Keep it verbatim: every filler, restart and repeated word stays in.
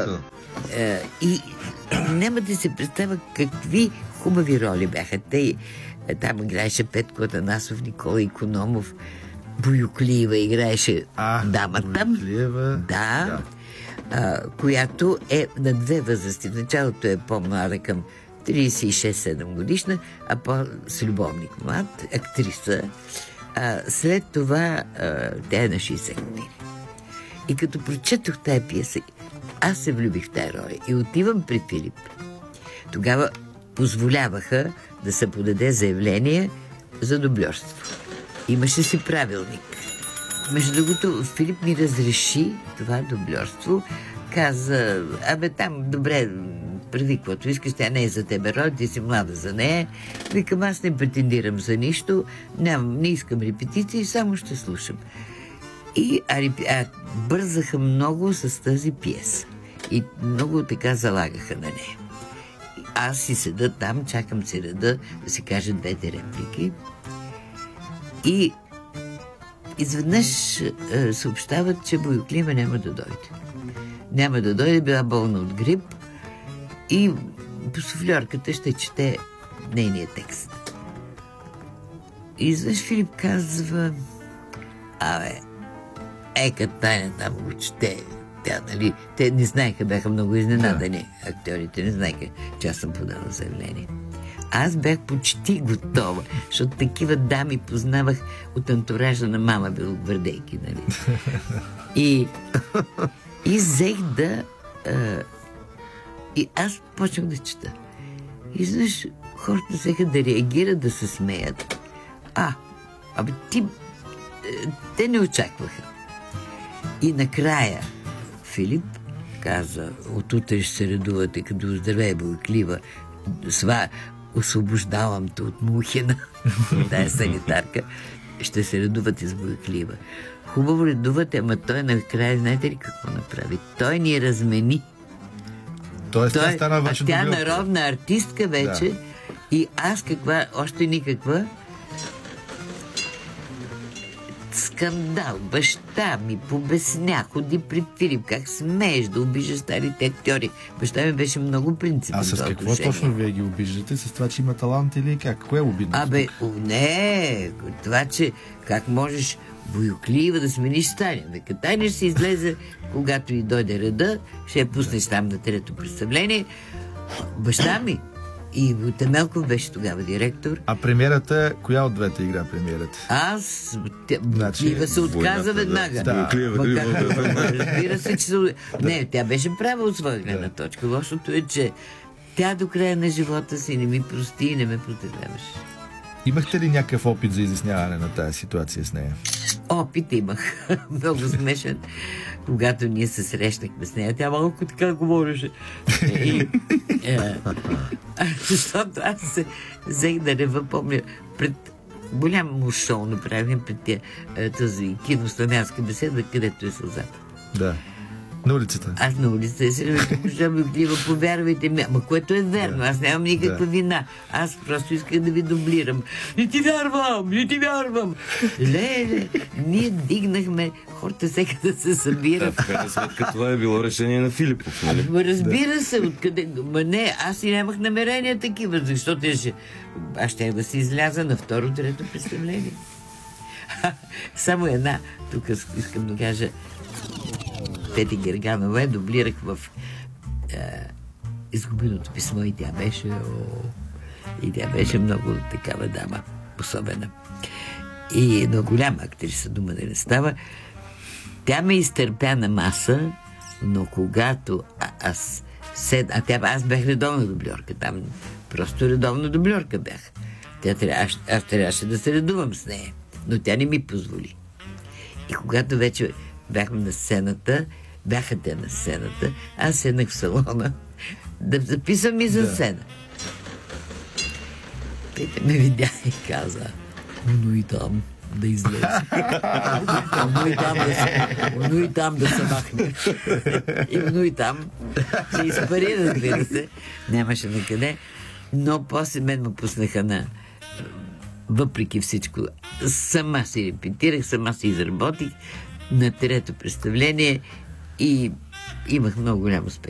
Естествено. А, и няма да се представя какви хубави роли бяха. Те, там играеше Петко Атанасов, Никола Икономов, Боюклиева играеше а, дамата. Боюклиева. Да. да. А, която е на две възрасти. В началото е по-млада, към трийсет и шест седем годишна, а по-с любовник млад, актриса. А, след това а, тя е на шейсет години. И като прочетох тая пиеса, аз се влюбих в тая роля и отивам при Филип. Тогава позволяваха да се подаде заявление за дубльорство. Имаше си правилник. Между другото, Филип ми разреши това дубльорство. Каза, абе там, добре, преди каквото искаш, тя не е за тебе роля, ти си млада за нея. Викам, аз не претендирам за нищо, нямам, не искам репетиции, само ще слушам. И а, а, бързаха много с тази пиеса. И много така залагаха на нея. Аз си седа там, чакам си реда да си кажа двете реплики. И изведнъж е, съобщават, че Боюклиева няма да дойде. Няма да дойде, била болна от грип и суфльорката ще чете нейния текст. И изведнъж Филип казва, абе, ека Таня там го чете. Тя, нали, те не знаеха, бяха много изненадани. Да. Актьорите не знаеха, че аз съм подала заявление. Аз бях почти готова, защото такива дами познавах от антуража на мама Белогвардейки, нали. И, и взех да... А, и аз почнах да чета. И знаеш, хората взеха да реагират, да се смеят. А, абе ти... Те не очакваха. И накрая Филип каза, отутре ще се редувате, като здравей, Боюклиева, сва, освобождавам те от Мухина, тая санитарка, ще се редувате с Боюклиева. Хубаво редувате, ама той накрая, знаете ли какво направи? Той ни размени. Тоест, той, тя стана а тя народна артистка вече, да. И аз каква, още никаква, скандал. Баща ми побесня, ходи при Филип, как смееш да обижаш старите актьори. Баща ми беше много принципен. А с какво отношение. Точно вие ги обиждате? С това, че има талант или как? Кое е обидно? Абе, не, това, че как можеш Боюклиева да смениш Таня. Века Таня ще се излезе, когато и дойде реда, ще я пуснеш там на трето представление. Баща ми и Темелков беше тогава директор. А премиерата, коя от двете игра премиерата? Аз, Боюклиева се отказа веднага. Да. Разбира се, че се... Не, тя беше права от своя гледна точка. Лошото е, че тя до края на живота си не ми прости и не ме противляваше. Имахте ли някакъв опит за изясняване на тази ситуация с нея? Опит имах. Много смешен. Когато ние се срещнахме с нея, тя малко така говореше. И, е, защото аз се взех да рева, помня, пред голямо шоу направим пред тя, тази кинославянска беседа, където е сълзата. Да. На улицата. Аз на улицата и се госпожа Боюклиева, повярвайте ми, ама което е верно, аз нямам никаква да. вина. Аз просто исках да ви дублирам. Не ти вярвам, не ти вярвам. Леле, ние дигнахме, хората всека да се събират. Да, в крайна сметка това е било решение на Филипов, нали? Ама разбира да. се, откъде... Ма не, аз и нямах намерения такива, защото ще... аз щях да се изляза на второ, трето представление. Само една, тук искам да кажа, Пети Герганова я дублирах в е, Изгубеното писмо и тя беше о, и тя беше много такава дама, особена. И на голяма актриса, дума да не става. Тя ме изтърпя на маса, но когато а, аз сед... а тя, аз бях редовна дубльорка, там просто редовна дубльорка бях. Тя, аз, аз трябваше да се редувам с нея, но тя не ми позволи. И когато вече бяхме на сцената, бяха те на сцената, аз седнах в салона да записвам и за да. сцена. Петя ме видя и каза, но и там да излезе. Но и там да се, но и там да се махне. И но и там се изпари, разбира се. Нямаше накъде. Но после мен ме пуснаха на... Въпреки всичко, сама си репетирах, сама си изработих на трето представление и имах много голям успех.